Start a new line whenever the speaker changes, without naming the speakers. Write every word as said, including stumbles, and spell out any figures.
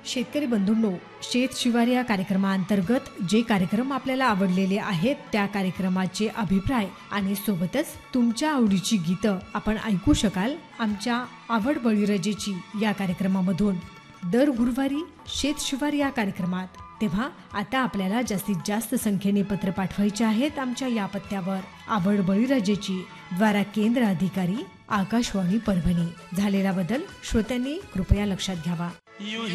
शेतकरी बंधूंनो, शेत शिवार या कार्यक्रमाअंतर्गत जे कार्यक्रम आपल्याला आवडलेले आहेत त्या कार्यक्रमाचे अभिप्राय आणि सोबतच तुमच्या आवडीची गीतं आपण ऐकू शकाल आमच्या आवड बळीराजाची या कार्यक्रमामधून दर गुरुवारी शेत शिवार या कार्यक्रमात। तेव्हा आता आपल्याला जास्तीत जास्त संख्येने पत्र पाठवायचे आहेत आमच्या या पत्त्यावर। आवड बळीराजाची द्वारा केंद्र अधिकारी आकाशवाणी परभणी। झालेला बदल श्रोत्यांनी कृपया लक्षात घ्यावा।